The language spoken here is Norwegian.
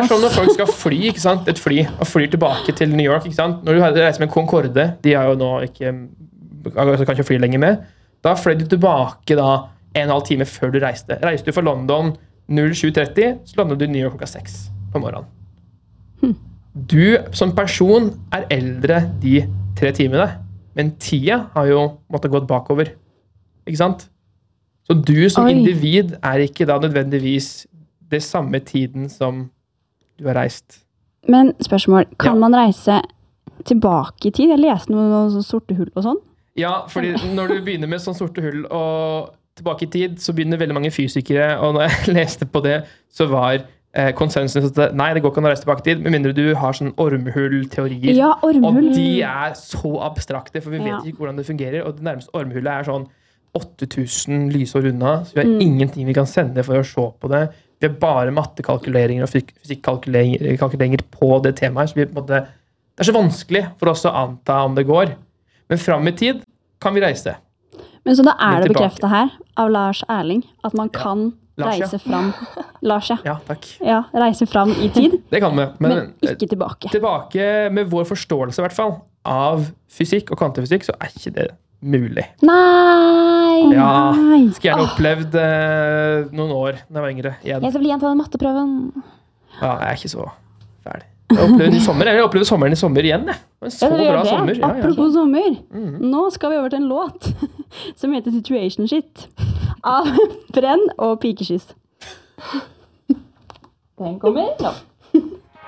som når folk skal fly, ikke sant? Et fly, og flyr tilbake til New York, ikke sant? Når du reiser med Concorde, de er jo nå ikke, kan ikke fly lenger med, da fløy du tilbake da 1,5 time før du reiste. Reiste du fra London 07:30, så landet du i New York klokka 6 på morgenen. Du som person er eldre de 3 timene, men tida har jo måttet gått bakover. Ikke sant? Så du som individ er ikke da nødvendigvis det samme tiden som du har reist. Men spørsmål, kan man reise tilbake i tid? Jeg leste noen sorte hull og sånn. Ja, fordi når du begynner med sånn sorte hull og tilbake i tid, så begynner veldig mange fysikere, og når jeg leste på det, så var konsensus at nei, det går ikke an å reise tilbake i tid, med mindre du har sånn ormehull-teorier. Ja, ormehull. Og de er så abstrakte, for vi vet ikke hvordan det fungerer, og det nærmeste ormehullet er sånn 8000 lysår unna, så vi har ingenting vi kan sende for å se på det. Vi har bare mattekalkuleringer og fysikkalkuleringer på det temaet, så det er så vanskelig for oss å anta om det går. Men frem i tid kan vi reise. Men så da er det bekreftet her av Lars Erling at man kan reise fram. Lars, ja, takk. Ja, reise fram i tid. Det kan vi. Men ikke tilbake. Tilbake med vår forståelse i hvert fall av fysikk og kvantefysikk, så er ikke det mulig. Nei! Ja, skulle gjerne opplevd noen år da jeg var yngre igjen. Jeg skal bli igjen på den matteprøven. Ja, jeg er ikke så ferdig. Jeg opplevde sommeren i sommer igjen, jeg. En så bra sommer. Ja, apropos sommer, nå skal vi over til en låt som heter Situation Shit av Brenn og Pikeskyss. Den kommer nå.